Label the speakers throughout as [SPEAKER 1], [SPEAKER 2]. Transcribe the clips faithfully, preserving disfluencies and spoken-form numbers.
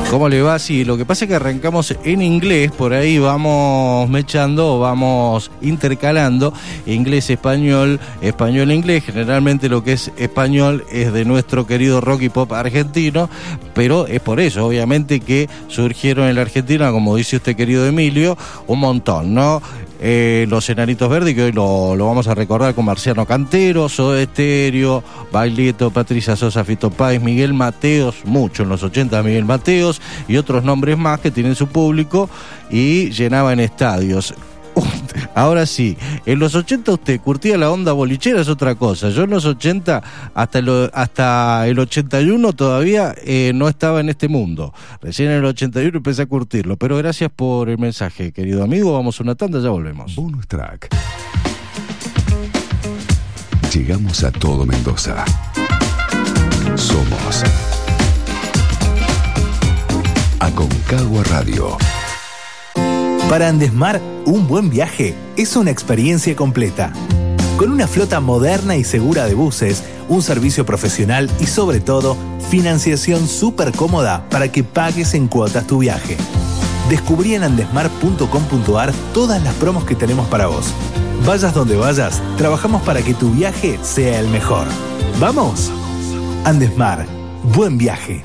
[SPEAKER 1] ¿Cómo le va? Sí, lo que pasa es que arrancamos en inglés, por ahí vamos mechando, vamos intercalando inglés, español, español, inglés. Generalmente lo que es español es de nuestro querido rock y pop argentino, pero es por eso, obviamente, que surgieron en la Argentina, como dice usted, querido Emilio, un montón, ¿no? Eh, los Enanitos Verdes, que hoy lo, lo vamos a recordar con Marciano Cantero, Soda Stereo, Baglietto, Patricia Sosa, Fito Páez, Miguel Mateos, mucho en los ochenta Miguel Mateos, y otros nombres más que tienen su público y llenaban estadios. Ahora sí, en los ochenta usted curtía la onda bolichera, es otra cosa. Yo en los ochenta, hasta el, hasta el ochenta y uno todavía eh, no estaba en este mundo. Recién en el ochenta y uno empecé a curtirlo. Pero gracias por el mensaje, querido amigo. Vamos a una tanda, ya volvemos.
[SPEAKER 2] Bonus track. Llegamos a todo Mendoza. Somos Aconcagua Radio.
[SPEAKER 3] Para Andesmar, un buen viaje es una experiencia completa. Con una flota moderna y segura de buses, un servicio profesional y sobre todo, financiación súper cómoda para que pagues en cuotas tu viaje. Descubrí en andesmar punto com punto ar todas las promos que tenemos para vos. Vayas donde vayas, trabajamos para que tu viaje sea el mejor. ¡Vamos! Andesmar, buen viaje.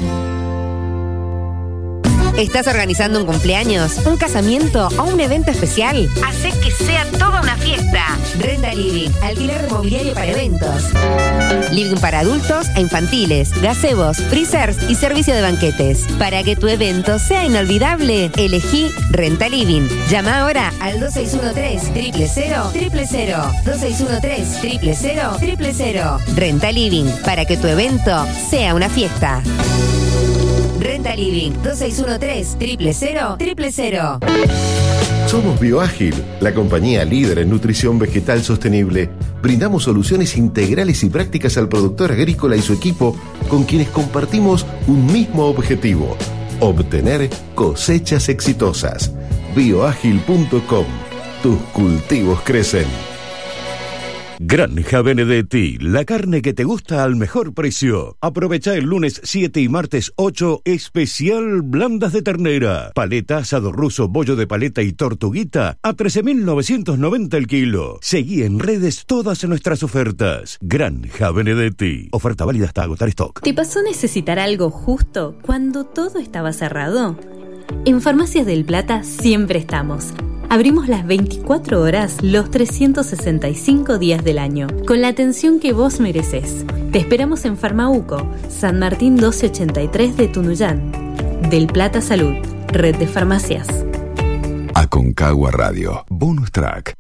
[SPEAKER 4] ¿Estás organizando un cumpleaños, un casamiento o un evento especial? Hacé que sea toda una fiesta. Renta Living, alquiler mobiliario para eventos. Living para adultos e infantiles, gazebos, freezers y servicio de banquetes. Para que tu evento sea inolvidable, elegí Renta Living. Llama ahora al dos seis uno tres, cero cero cero, cero cero cero. dos seis uno tres, cero cero cero, cero cero. Renta Living, para que tu evento sea una fiesta. Renta Living, dos seis uno tres, cero cero cero, cero cero.
[SPEAKER 5] Somos Bioágil, la compañía líder en nutrición vegetal sostenible. Brindamos soluciones integrales y prácticas al productor agrícola y su equipo, con quienes compartimos un mismo objetivo: obtener cosechas exitosas. bioágil punto com. Tus cultivos crecen.
[SPEAKER 6] Granja Benedetti, la carne que te gusta al mejor precio. Aprovecha el lunes siete y martes ocho, especial blandas de ternera. Paleta, asado ruso, bollo de paleta y tortuguita a trece mil novecientos noventa el kilo. Seguí en redes todas nuestras ofertas. Granja Benedetti. Oferta válida hasta agotar stock.
[SPEAKER 7] ¿Te pasó necesitar algo justo cuando todo estaba cerrado? En Farmacias del Plata siempre estamos. Abrimos las veinticuatro horas, los trescientos sesenta y cinco días del año, con la atención que vos mereces. Te esperamos en Farmauco, San Martín doce ochenta y tres de Tunuyán. Del Plata Salud, red de farmacias.
[SPEAKER 2] Aconcagua Radio, bonus track.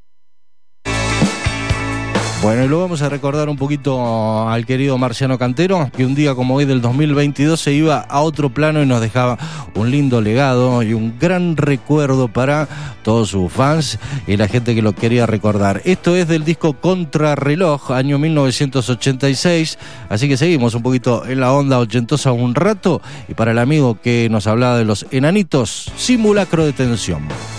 [SPEAKER 1] Bueno, y lo vamos a recordar un poquito al querido Marciano Cantero, que un día como hoy del dos mil veintidós se iba a otro plano y nos dejaba un lindo legado y un gran recuerdo para todos sus fans y la gente que lo quería recordar. Esto es del disco Contrarreloj, año mil novecientos ochenta y seis, así que seguimos un poquito en la onda ochentosa un rato, y para el amigo que nos hablaba de los enanitos, Simulacro de Tensión.